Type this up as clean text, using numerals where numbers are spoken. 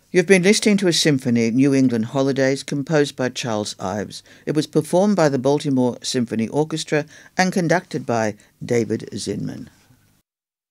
You've been listening to a symphony, New England Holidays, composed by Charles Ives. It was performed by the Baltimore Symphony Orchestra and conducted by David Zinman.